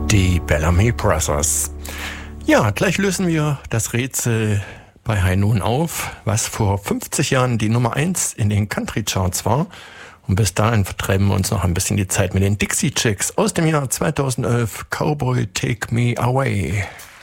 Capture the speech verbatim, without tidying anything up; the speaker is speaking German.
Die Bellamy Brothers. Ja, gleich lösen wir das Rätsel bei High Noon auf, was vor fünfzig Jahren die Nummer eins in den Country Charts war. Und bis dahin vertreiben wir uns noch ein bisschen die Zeit mit den Dixie Chicks aus dem Jahr zweitausendelf. Cowboy, Take Me Away.